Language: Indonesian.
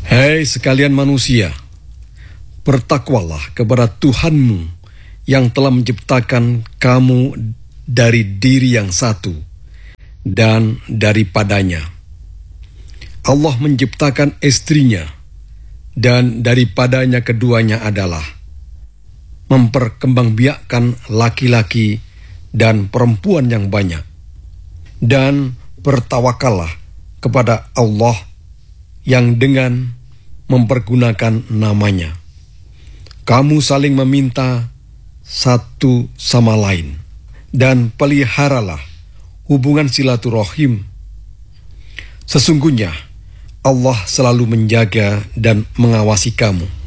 Hai sekalian manusia, bertakwalah kepada Tuhanmu yang telah menciptakan kamu dari diri yang satu dan daripadanya. Allah menciptakan istrinya dan daripadanya keduanya adalah memperkembangbiakkan laki-laki dan perempuan yang banyak. Dan bertawakallah kepada Allah yang dengan mempergunakan namanya kamu saling meminta satu sama lain, dan peliharalah hubungan silaturahim. Sesungguhnya Allah selalu menjaga dan mengawasi kamu.